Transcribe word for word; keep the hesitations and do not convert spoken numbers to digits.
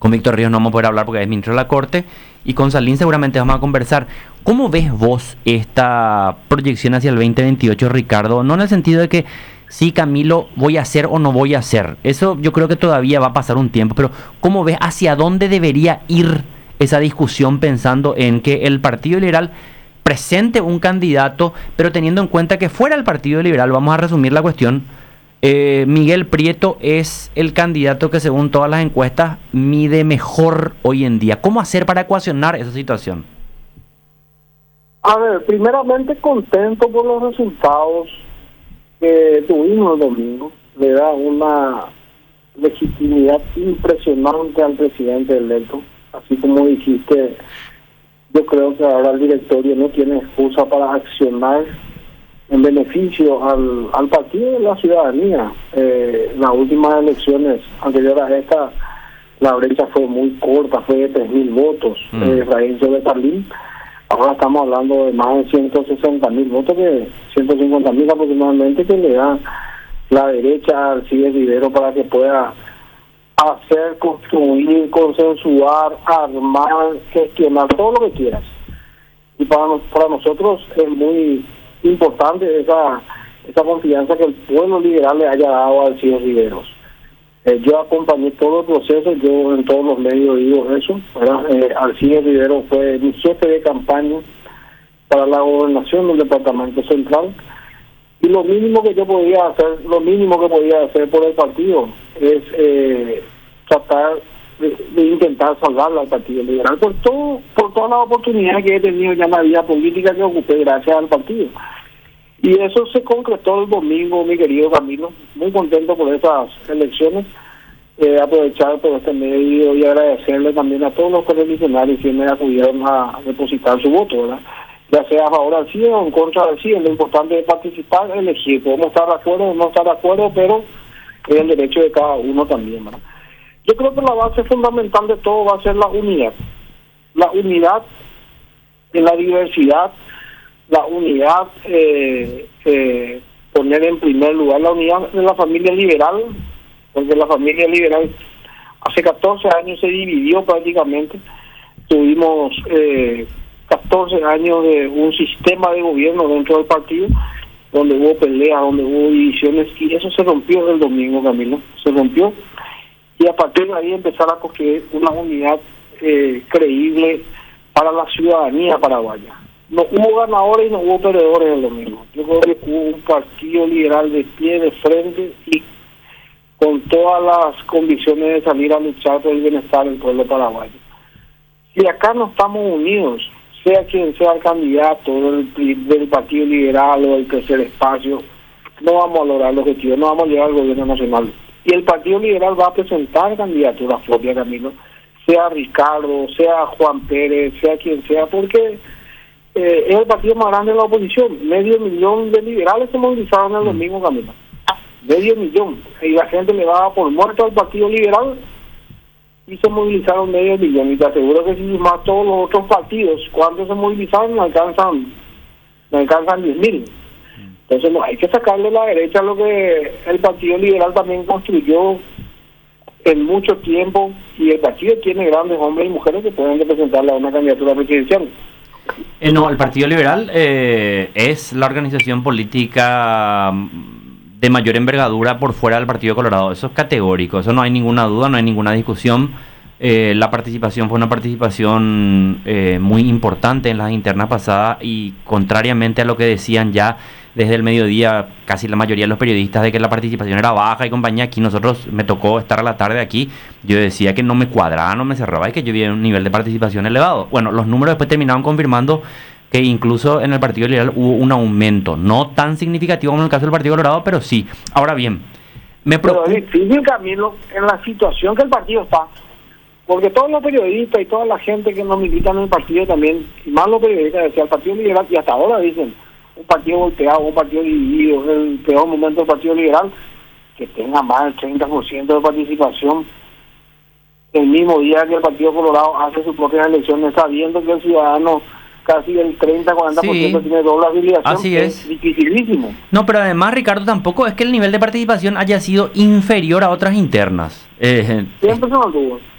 Con Víctor Ríos no vamos a poder hablar porque es ministro de la Corte. Y con Salín seguramente vamos a conversar. ¿Cómo ves vos esta proyección hacia el veinte veintiocho, Ricardo? No en el sentido de que sí, Camilo, voy a hacer o no voy a hacer. Eso yo creo que todavía va a pasar un tiempo. Pero ¿cómo ves hacia dónde debería ir esa discusión pensando en que el Partido Liberal presente un candidato, pero teniendo en cuenta que fuera el Partido Liberal, vamos a resumir la cuestión, eh, Miguel Prieto es el candidato que según todas las encuestas mide mejor hoy en día? ¿Cómo hacer para ecuacionar esa situación? A ver, primeramente contento por los resultados que tuvimos el domingo. Le da una legitimidad impresionante al presidente electo. Así como dijiste, yo creo que ahora el directorio no tiene excusa para accionar en beneficio al, al partido de la ciudadanía. Eh, las últimas elecciones anteriores a esta, la brecha fue muy corta, fue de tres mil votos. Mm. Eh, Raíz de Berlín. Ahora estamos hablando de más de ciento sesenta mil votos, que ciento cincuenta mil aproximadamente, que le da la derecha al Alcides Rivero para que pueda hacer, construir, consensuar, armar, gestionar, todo lo que quieras. Y para, para nosotros es muy importante esa esa confianza que el pueblo liberal le haya dado a Alcides Rivero. Eh, yo acompañé todo el proceso, yo en todos los medios digo eso, ¿verdad? Eh, Alcides Rivero fue mi jefe de campaña para la gobernación del departamento central, y lo mínimo que yo podía hacer, lo mínimo que podía hacer por el partido es eh, tratar de, de intentar salvarlo al Partido Liberal por todo, por todas las oportunidades que he tenido ya en la vida política que ocupé gracias al partido. Y eso se concretó el domingo, mi querido Camilo. Muy contento por esas elecciones. Eh, aprovechar por este medio y agradecerle también a todos los correligionarios que me acudieron a depositar su voto, ¿verdad? Ya sea a favor del C I E o en contra del C I E. Lo importante es participar, elegir. Podemos estar de acuerdo o no estar de acuerdo, pero es el derecho de cada uno también, ¿verdad? Yo creo que la base fundamental de todo va a ser la unidad. La unidad en la diversidad, la unidad, eh, eh, poner en primer lugar la unidad de la familia liberal, porque la familia liberal hace catorce años se dividió prácticamente. Tuvimos eh, catorce años de un sistema de gobierno dentro del partido, donde hubo peleas, donde hubo divisiones, y eso se rompió el domingo, Camilo, se rompió, y a partir de ahí empezar a construir una unidad eh, creíble para la ciudadanía paraguaya. No hubo ganadores y no hubo perdedores el domingo. Yo creo que hubo un partido liberal de pie, de frente, y con todas las condiciones de salir a luchar por el bienestar del pueblo paraguayo. Si acá no estamos unidos, sea quien sea el candidato del, del Partido Liberal o del Tercer Espacio, no vamos a lograr el objetivo, no vamos a llegar al gobierno nacional. Y el Partido Liberal va a presentar candidaturas propias, Camilo, sea Ricardo, sea Juan Pérez, sea quien sea, porque eh, es el partido más grande de la oposición. Medio millón de liberales se movilizaron el domingo, Camilo. Medio millón. Y la gente le daba por muerto al Partido Liberal y se movilizaron medio millón. Y te aseguro que si más todos los otros partidos, cuando se movilizaron, no alcanzan, no alcanzan diez mil. Entonces no hay que sacarle la derecha a lo que el Partido Liberal también construyó en mucho tiempo, y el partido tiene grandes hombres y mujeres que pueden representarle a una candidatura presidencial. Eh, no, el Partido Liberal eh, es la organización política de mayor envergadura por fuera del Partido Colorado. Eso es categórico, eso no hay ninguna duda, no hay ninguna discusión. Eh, la participación fue una participación eh, muy importante en las internas pasadas, y contrariamente a lo que decían ya desde el mediodía casi la mayoría de los periodistas de que la participación era baja y compañía, aquí nosotros me tocó estar a la tarde aquí, yo decía que no me cuadraba, no me cerraba y que yo vi un nivel de participación elevado. Bueno, los números después terminaron confirmando que incluso en el Partido Liberal hubo un aumento, no tan significativo como en el caso del Partido Colorado, pero sí. Ahora bien, me preocupa... Pero es difícil, Camilo, en la situación que el partido está, porque todos los periodistas y toda la gente que nos militan en el partido también, y más los periodistas, decían el Partido Liberal, y hasta ahora dicen, un partido volteado, un partido dividido, es el peor momento del Partido Liberal, que tenga más del treinta por ciento de participación el mismo día que el Partido Colorado hace sus propias elecciones, sabiendo que el ciudadano casi el treinta a cuarenta por ciento sí, tiene doble afiliación. Así es. Es dificilísimo. No, pero además, Ricardo, tampoco es que el nivel de participación haya sido inferior a otras internas. Eh, Siempre se mantuvo.